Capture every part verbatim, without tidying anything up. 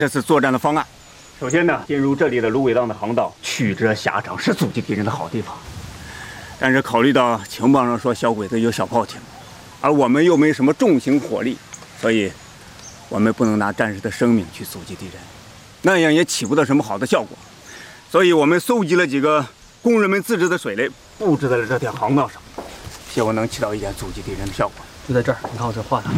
这次作战的方案。首先呢，进入这里的芦苇荡的航道，曲折狭长，是阻击敌人的好地方。但是考虑到情报上说小鬼子有小炮艇，而我们又没什么重型火力，所以我们不能拿战士的生命去阻击敌人，那样也起不到什么好的效果。所以我们搜集了几个工人们自制的水雷，布置在了这条航道上，希望能起到一点阻击敌人的效果。 就在这儿，你看我这画的。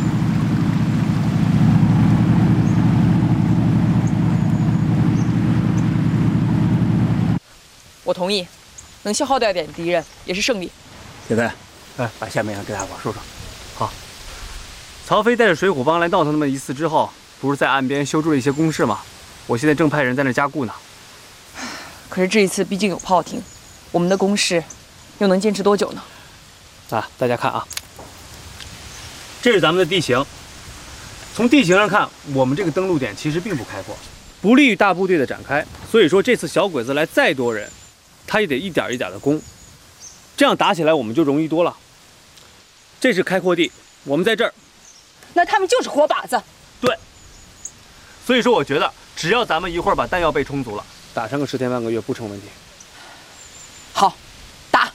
我同意，能消耗掉一点敌人也是胜利。 铁飞，哎，把下面给大伙说说。 好。曹飞带着水虎帮来闹腾那么一次之后，不是在岸边修筑了一些工事吗？我现在正派人在那加固呢。 可是这一次毕竟有炮艇，我们的攻势又能坚持多久呢？ 啊，大家看啊，这是咱们的地形。从地形上看，我们这个登陆点其实并不开阔，不利于大部队的展开。所以说，这次小鬼子来再多人，他也得一点一点的攻，这样打起来我们就容易多了。这是开阔地，我们在这儿， 那他们就是活靶子。 对。所以说，我觉得只要咱们一会儿把弹药备充足了，打上个十天半个月不成问题。 好，打！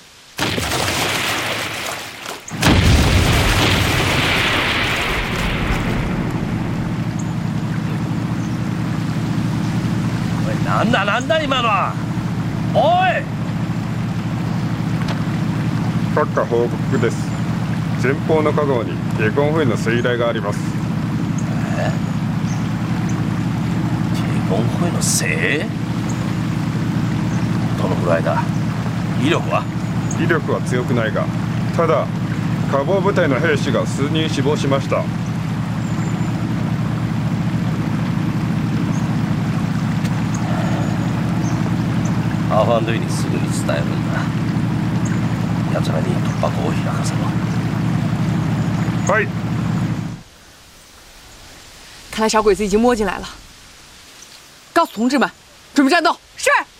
おい、なんだなんだ今のは！おい！ 閣下報告です。前方の河口に下根付の水雷があります。 え？下根付の水？どのぐらいだ？威力は？ 威力は強くないが、ただ火防部隊の兵士が数人死亡しました。 アーファンドイにすぐに伝えるんだ。奴らに突破口を開かせろ。 はい。 看来小鬼子已经摸进来了。告诉同志们，准备战斗。是。